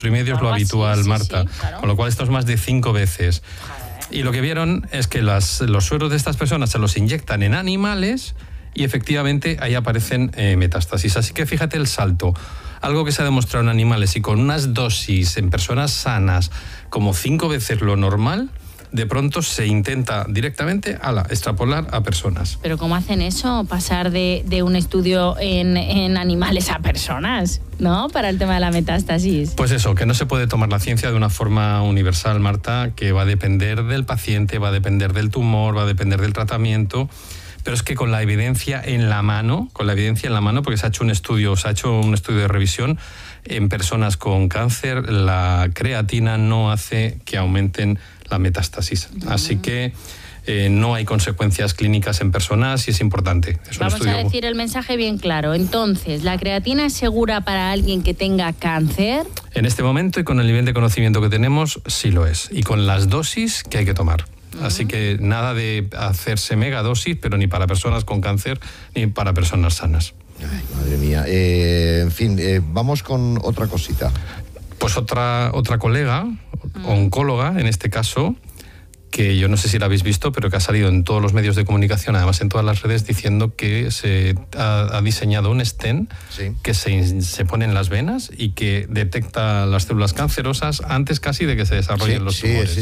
3,5 es lo habitual, Marta. Sí, claro. Con lo cual esto es más de 5 veces. Y lo que vieron es que los sueros de estas personas se los inyectan en animales y efectivamente ahí aparecen metástasis. Así que fíjate el salto. Algo que se ha demostrado en animales y con unas dosis en personas sanas como 5 veces lo normal, de pronto se intenta directamente extrapolar a personas. ¿Pero cómo hacen eso? Pasar de un estudio en animales a personas, ¿no? Para el tema de la metástasis. Pues eso, que no se puede tomar la ciencia de una forma universal, Marta, que va a depender del paciente, va a depender del tumor, va a depender del tratamiento. Pero es que con la evidencia en la mano, porque se ha hecho un estudio de revisión en personas con cáncer, la creatina no hace que aumenten la metástasis. Así que no hay consecuencias clínicas en personas y es importante. Vamos a decir el mensaje bien claro. Entonces, ¿la creatina es segura para alguien que tenga cáncer? En este momento y con el nivel de conocimiento que tenemos, sí lo es. Y con las dosis que hay que tomar. Así que nada de hacerse megadosis, pero ni para personas con cáncer ni para personas sanas. Ay, madre mía. En fin, vamos con otra cosita. Pues otra colega, oncóloga en este caso, que yo no sé si la habéis visto, pero que ha salido en todos los medios de comunicación, además en todas las redes, diciendo que se ha diseñado un stent que se pone en las venas y que detecta las células cancerosas antes casi de que se desarrollen los tumores.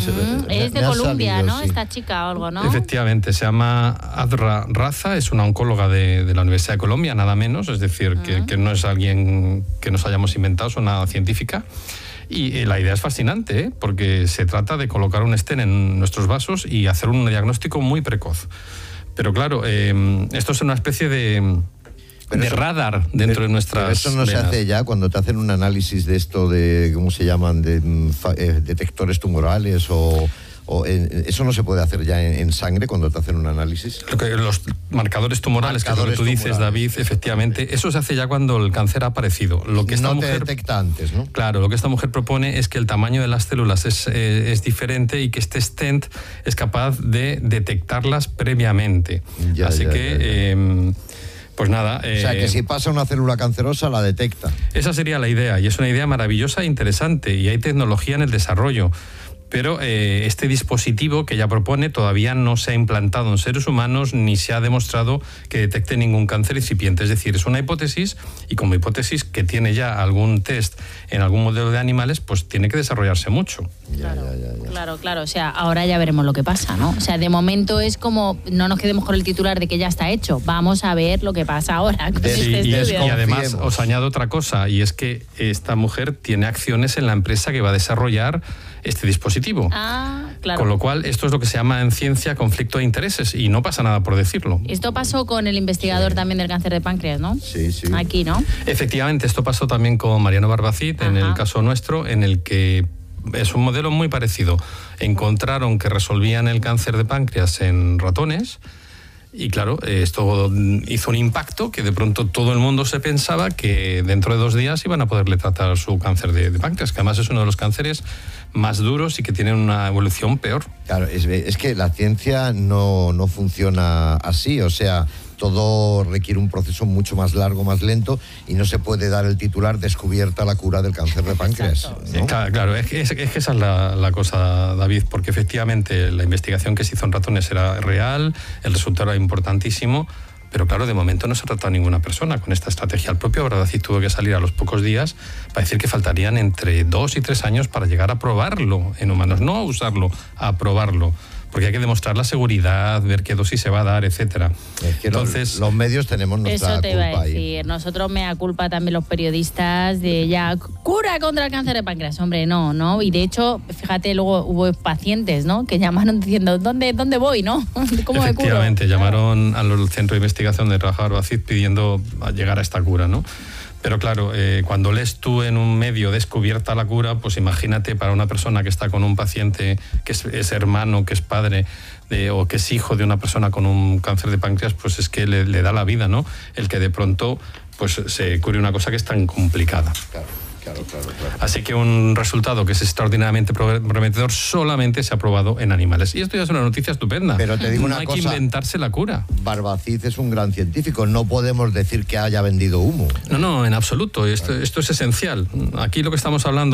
Es de Colombia, ¿no? Esta chica o algo, ¿no? Efectivamente, se llama Adra Raza, es una oncóloga de la Universidad de Colombia, nada menos, es decir, que no es alguien que nos hayamos inventado, es una científica. Y la idea es fascinante, porque se trata de colocar un stent en nuestros vasos y hacer un diagnóstico muy precoz. Pero claro, esto es una especie de radar dentro de nuestras venas. Eso no se hace ya cuando te hacen un análisis de esto de, ¿cómo se llaman?, de detectores tumorales o eso no se puede hacer ya en sangre cuando te hacen un análisis. Los marcadores tumorales, que es lo que tú dices, David, efectivamente, eso se hace ya cuando el cáncer ha aparecido. Lo que esta mujer detecta antes, ¿no? Claro, lo que esta mujer propone es que el tamaño de las células es diferente y que este stent es capaz de detectarlas previamente. Pues nada. O sea, que si pasa una célula cancerosa, la detecta. Esa sería la idea, y es una idea maravillosa e interesante, y hay tecnología en el desarrollo. Pero este dispositivo que ella propone todavía no se ha implantado en seres humanos ni se ha demostrado que detecte ningún cáncer incipiente. Es decir, es una hipótesis y como hipótesis que tiene ya algún test en algún modelo de animales, pues tiene que desarrollarse mucho. Claro. O sea, ahora ya veremos lo que pasa, ¿no? O sea, de momento es como, no nos quedemos con el titular de que ya está hecho. Vamos a ver lo que pasa ahora con este estudio. Y además os añado otra cosa, y es que esta mujer tiene acciones en la empresa que va a desarrollar este dispositivo. Claro. Con lo cual, esto es lo que se llama en ciencia conflicto de intereses y no pasa nada por decirlo. Esto pasó con el investigador también del cáncer de páncreas, ¿no? Sí. Aquí, ¿no? Efectivamente, esto pasó también con Mariano Barbacid, en el caso nuestro, en el que es un modelo muy parecido. Encontraron que resolvían el cáncer de páncreas en ratones. Y claro, esto hizo un impacto que de pronto todo el mundo se pensaba que dentro de 2 días iban a poderle tratar su cáncer de páncreas, que además es uno de los cánceres más duros y que tienen una evolución peor. Claro, es que la ciencia no funciona así, o sea, todo requiere un proceso mucho más largo, más lento, y no se puede dar el titular descubierta la cura del cáncer de páncreas, ¿no? Claro, es que esa es la cosa, David, porque efectivamente la investigación que se hizo en ratones era real, el resultado era importantísimo, pero claro, de momento no se ha tratado a ninguna persona con esta estrategia. El propio Barbacid tuvo que salir a los pocos días para decir que faltarían entre 2 y 3 años para llegar a probarlo en humanos, no a usarlo, a probarlo. Porque hay que demostrar la seguridad, ver qué dosis se va a dar, etcétera. Es que entonces, los medios tenemos nuestra culpa. Eso te iba a decir. Ahí. Nosotros mea culpa también los periodistas de ya cura contra el cáncer de páncreas. Hombre, no. Y de hecho, fíjate, luego hubo pacientes, ¿no? Que llamaron diciendo, ¿dónde voy, no? ¿Cómo me curo? Efectivamente, llamaron al centro de investigación de trabajador Barbacid pidiendo llegar a esta cura, ¿no? Pero claro, cuando lees tú en un medio descubierta la cura, pues imagínate para una persona que está con un paciente que es hermano, que es padre o que es hijo de una persona con un cáncer de páncreas, pues es que le da la vida, ¿no? El que de pronto pues se cure una cosa que es tan complicada. Claro. Así que un resultado que es extraordinariamente prometedor solamente se ha probado en animales. Y esto ya es una noticia estupenda. Pero te digo no hay que inventarse la cura. Barbacid es un gran científico. No podemos decir que haya vendido humo. No, en absoluto. Esto es esencial. Aquí lo que estamos hablando